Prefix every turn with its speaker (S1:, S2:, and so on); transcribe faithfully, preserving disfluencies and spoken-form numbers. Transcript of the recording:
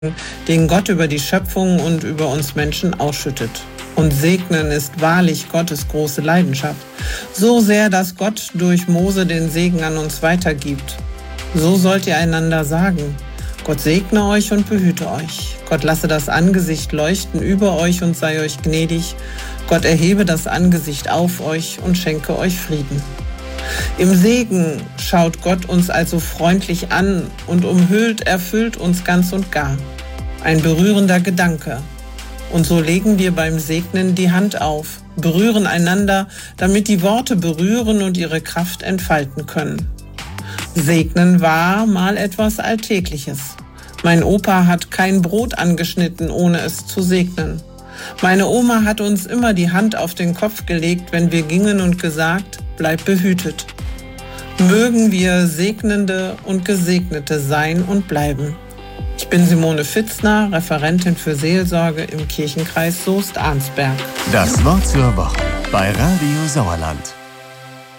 S1: den Gott über die Schöpfung und über uns Menschen ausschüttet. Und segnen ist wahrlich Gottes große Leidenschaft. So sehr, dass Gott durch Mose den Segen an uns weitergibt. So sollt ihr einander sagen: Gott segne euch und behüte euch. Gott lasse das Angesicht leuchten über euch und sei euch gnädig. Gott erhebe das Angesicht auf euch und schenke euch Frieden. Im Segen schaut Gott uns also freundlich an und umhüllt, erfüllt uns ganz und gar. Ein berührender Gedanke. Und so legen wir beim Segnen die Hand auf, berühren einander, damit die Worte berühren und ihre Kraft entfalten können. Segnen war mal etwas Alltägliches. Mein Opa hat kein Brot angeschnitten, ohne es zu segnen. Meine Oma hat uns immer die Hand auf den Kopf gelegt, wenn wir gingen, und gesagt: Bleib behütet. Mögen wir Segnende und Gesegnete sein und bleiben. Ich bin Simone Fitzner, Referentin für Seelsorge im Kirchenkreis Soest-Arnsberg.
S2: Das Wort zur Woche bei Radio Sauerland.